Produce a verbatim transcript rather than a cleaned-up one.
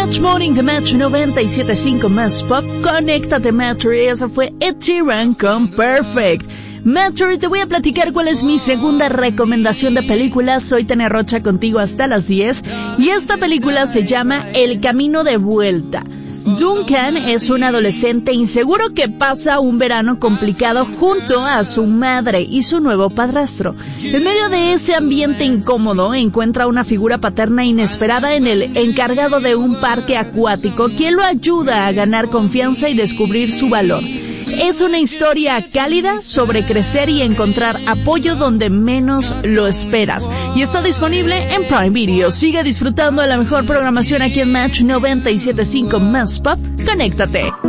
Match Morning de Match noventa y siete punto cinco más pop. Conéctate, Matthew. Esa fue Ed Sheeran con Perfect. Matthew, te voy a platicar cuál es mi segunda recomendación de película. Soy Tania Rocha contigo hasta las diez. Y esta película se llama El Camino de Vuelta. Duncan es un adolescente inseguro que pasa un verano complicado junto a su madre y su nuevo padrastro. En medio de ese ambiente incómodo encuentra una figura paterna inesperada en el encargado de un parque acuático, quien lo ayuda a ganar confianza y descubrir su valor. Es una historia cálida sobre crecer y encontrar apoyo donde menos lo esperas. Y está disponible en Prime Video. Sigue disfrutando de la mejor programación aquí en Match noventa y siete punto cinco más pop. Conéctate.